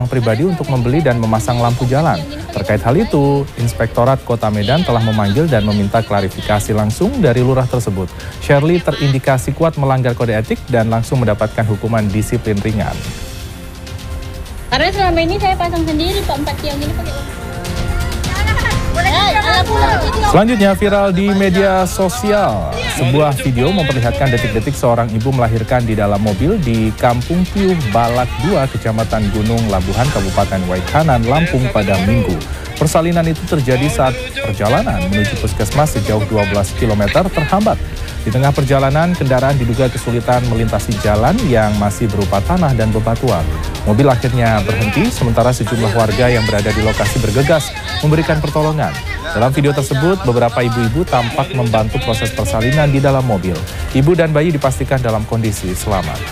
pribadi untuk membeli dan memasang lampu jalan. Terkait hal itu, Inspektorat Kota Medan telah memanggil dan meminta klarifikasi langsung dari lurah tersebut. Shirley terindikasi kuat melanggar kode etik dan langsung mendapatkan hukuman disiplin ringan. Karena selama ini saya pasang sendiri Pak, 4 tiang ini pakai. Selanjutnya viral di media sosial. Sebuah video memperlihatkan detik-detik seorang ibu melahirkan di dalam mobil di Kampung Piuh Balak 2, Kecamatan Gunung Labuhan, Kabupaten Waikanan, Lampung pada Minggu. Persalinan itu terjadi saat perjalanan menuju puskesmas sejauh 12 km terhambat. Di tengah perjalanan, kendaraan diduga kesulitan melintasi jalan yang masih berupa tanah dan bebatuan. Mobil akhirnya berhenti, sementara sejumlah warga yang berada di lokasi bergegas memberikan pertolongan. Dalam video tersebut, beberapa ibu-ibu tampak membantu proses persalinan di dalam mobil. Ibu dan bayi dipastikan dalam kondisi selamat.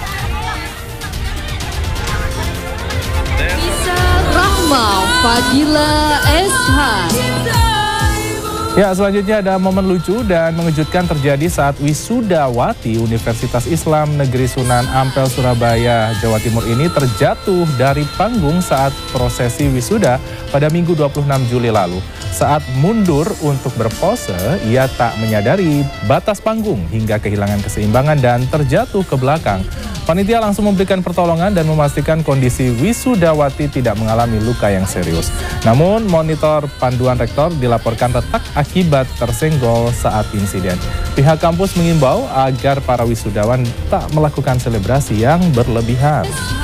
Rahma Fadila SH. Ya, selanjutnya ada momen lucu dan mengejutkan terjadi saat wisudawati Universitas Islam Negeri Sunan Ampel, Surabaya, Jawa Timur ini terjatuh dari panggung saat prosesi wisuda pada Minggu 26 Juli lalu. Saat mundur untuk berpose, ia tak menyadari batas panggung hingga kehilangan keseimbangan dan terjatuh ke belakang. Panitia langsung memberikan pertolongan dan memastikan kondisi wisudawati tidak mengalami luka yang serius. Namun, monitor panduan rektor dilaporkan retak akibat tersenggol saat insiden. Pihak kampus mengimbau agar para wisudawan tak melakukan selebrasi yang berlebihan.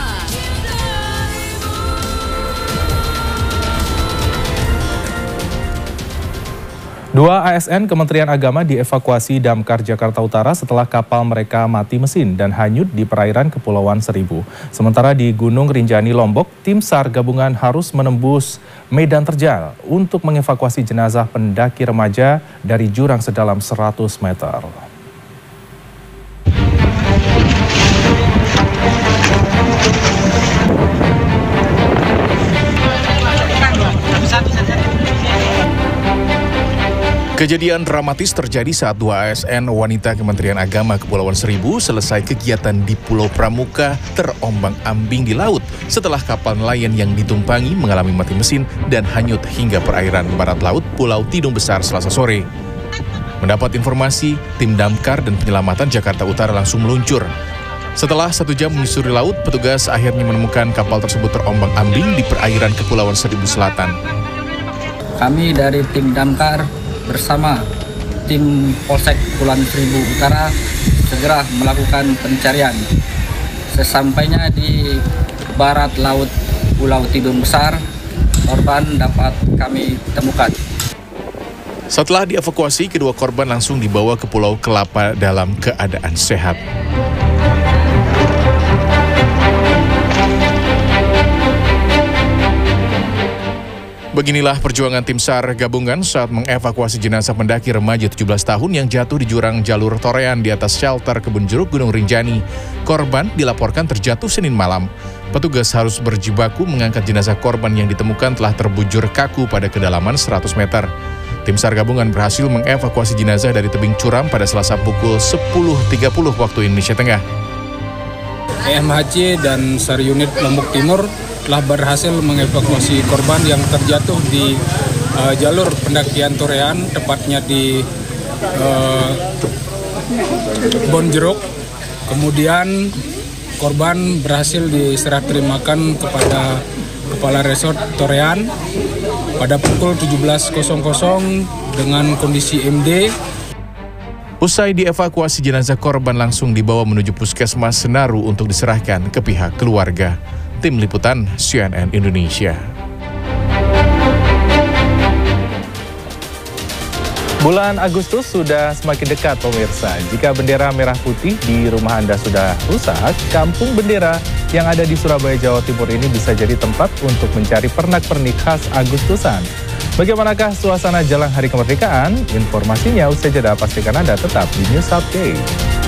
Dua ASN Kementerian Agama dievakuasi Damkar Jakarta Utara setelah kapal mereka mati mesin dan hanyut di perairan Kepulauan Seribu. Sementara di Gunung Rinjani, Lombok, tim SAR gabungan harus menembus medan terjal untuk mengevakuasi jenazah pendaki remaja dari jurang sedalam 100 meter. Kejadian dramatis terjadi saat dua ASN wanita Kementerian Agama Kepulauan Seribu selesai kegiatan di Pulau Pramuka terombang-ambing di laut setelah kapal nelayan yang ditumpangi mengalami mati mesin dan hanyut hingga perairan barat laut Pulau Tidung Besar Selasa sore. Mendapat informasi, tim Damkar dan Penyelamatan Jakarta Utara langsung meluncur. Setelah 1 jam menyusuri laut, petugas akhirnya menemukan kapal tersebut terombang-ambing di perairan Kepulauan Seribu Selatan. Kami dari tim Damkar bersama tim Polsek Kepulauan Seribu Utara segera melakukan pencarian. Sesampainya di barat laut Pulau Tidung Besar, korban dapat kami temukan. Setelah dievakuasi, kedua korban langsung dibawa ke Pulau Kelapa dalam keadaan sehat. Beginilah perjuangan tim SAR gabungan saat mengevakuasi jenazah pendaki remaja 17 tahun yang jatuh di jurang jalur Torean di atas shelter Kebun Jeruk Gunung Rinjani. Korban dilaporkan terjatuh Senin malam. Petugas harus berjibaku mengangkat jenazah korban yang ditemukan telah terbujur kaku pada kedalaman 100 meter. Tim SAR gabungan berhasil mengevakuasi jenazah dari tebing curam pada Selasa pukul 10.30 waktu Indonesia Tengah. EMHC dan SAR unit Lombok Timur telah berhasil mengevakuasi korban yang terjatuh di jalur pendakian Torean, tepatnya di Bonjeruk. Kemudian korban berhasil diserah terimakan kepada Kepala Resort Torean pada pukul 17.00 dengan kondisi MD. Usai dievakuasi, jenazah korban langsung dibawa menuju Puskesmas Senaru untuk diserahkan ke pihak keluarga. Tim Liputan CNN Indonesia. Bulan Agustus sudah semakin dekat pemirsa. Jika bendera merah putih di rumah Anda sudah rusak, Kampung Bendera yang ada di Surabaya, Jawa Timur ini bisa jadi tempat untuk mencari pernak-pernik khas Agustusan. Bagaimanakah suasana jelang Hari Kemerdekaan? Informasinya usai jeda, pastikan Anda tetap di News Update.